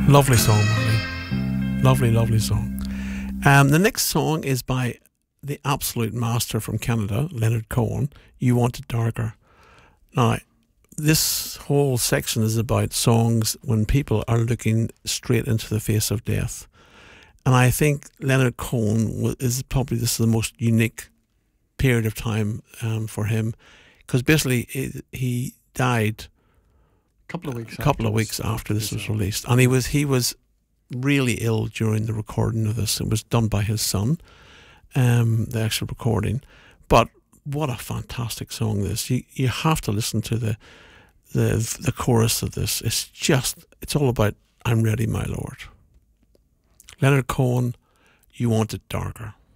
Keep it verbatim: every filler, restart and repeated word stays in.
Lovely song, Marlene. Lovely, lovely song. Um, the next song is by the absolute master from Canada, Leonard Cohen, You Want It Darker. Now, this whole section is about songs when people are looking straight into the face of death. And I think Leonard Cohen is probably this is the most unique period of time um, for him, because basically it, he died couple of weeks a couple after of weeks this, after this was this released, and he was he was really ill during the recording of this. It was done by his son, um, the actual recording. But what a fantastic song this! You you have to listen to the the the chorus of this. It's just it's all about I'm ready, my Lord. Leonard Cohen, You Want It Darker.